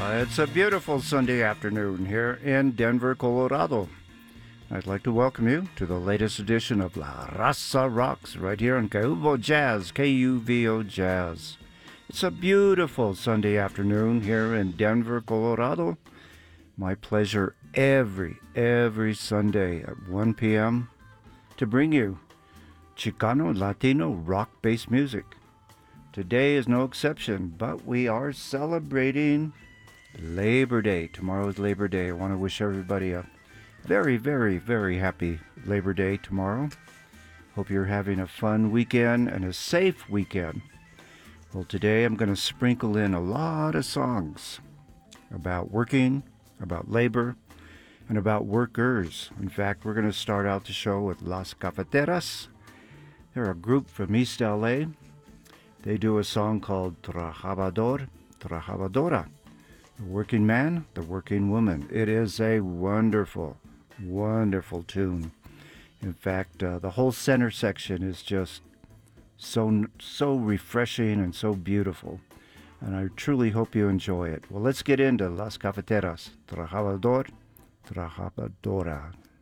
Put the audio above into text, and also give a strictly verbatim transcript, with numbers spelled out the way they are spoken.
It's a beautiful Sunday afternoon here in Denver, Colorado. I'd like to welcome you to the latest edition of La Raza Rocks right here on Kuvo Jazz, K U V O Jazz. It's a beautiful Sunday afternoon here in Denver, Colorado. My pleasure every, every Sunday at one p.m. to bring you Chicano, Latino, rock-based music. Today is no exception, but we are celebrating Labor Day. Tomorrow is Labor Day. I want to wish everybody a very, very, very happy Labor Day tomorrow. Hope you're having a fun weekend and a safe weekend. Well, today I'm going to sprinkle in a lot of songs about working, about labor, and about workers. In fact, we're going to start out the show with Las Cafeteras. They're a group from East L A. They do a song called Trabajador, Trabajadora. The working man, the working woman. It is a wonderful, wonderful tune. In fact, uh, the whole center section is just so, so refreshing and so beautiful. And I truly hope you enjoy it. Well, let's get into Las Cafeteras, Trabajador, Trabajadora.